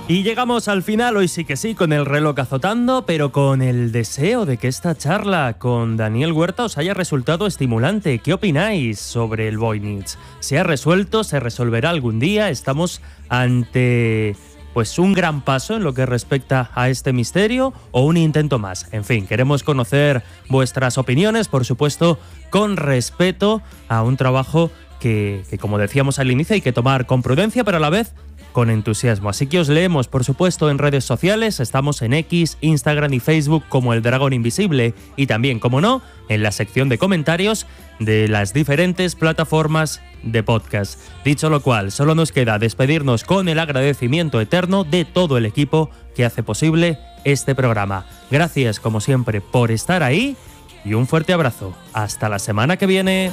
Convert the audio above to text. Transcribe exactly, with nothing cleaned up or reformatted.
Y llegamos al final, hoy sí que sí, con el reloj azotando, pero con el deseo de que esta charla con Daniel Huerta os haya resultado estimulante. ¿Qué opináis sobre el Voynich? ¿Se ha resuelto? ¿Se resolverá algún día? ¿Estamos ante pues un gran paso en lo que respecta a este misterio o un intento más? En fin, queremos conocer vuestras opiniones, por supuesto, con respeto a un trabajo que, que como decíamos al inicio, hay que tomar con prudencia, pero a la vez con entusiasmo. Así que os leemos, por supuesto, en redes sociales. Estamos en X, Instagram y Facebook como El Dragón Invisible y también, como no, en la sección de comentarios de las diferentes plataformas de podcast. Dicho lo cual, solo nos queda despedirnos con el agradecimiento eterno de todo el equipo que hace posible este programa. Gracias, como siempre, por estar ahí y un fuerte abrazo. Hasta la semana que viene.